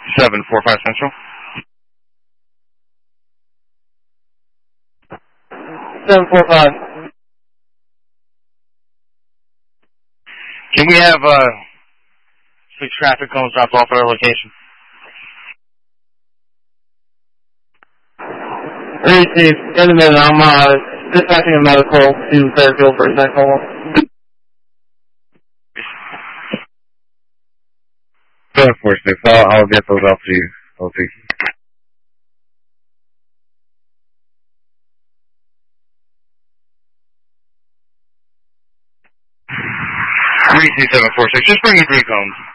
745 Central. 745. Can we have 6 traffic cones dropped off at our location? Receive. In a minute, I'm dispatching a medical to Fairfield for a second. Hold on. 746. I'll get those out to you. I'll see. 746. Just bring the 3 cones.